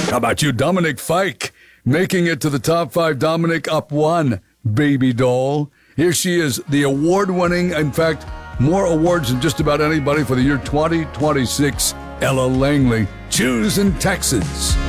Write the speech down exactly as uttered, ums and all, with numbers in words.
How about you, Dominic Fike? Making it to the top five, Dominic up one, baby doll. Here she is, the award-winning, in fact, more awards than just about anybody for the year twenty twenty-six, Ella Langley. Choose in Texas.